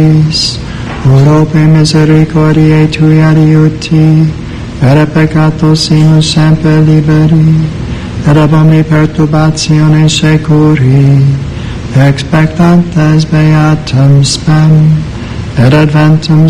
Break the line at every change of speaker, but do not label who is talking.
oro per misericordiae tui adiuti, per peccatos sinus semper liberi, et ab omni perturbatione securi, expectantes beatum spem, et adventum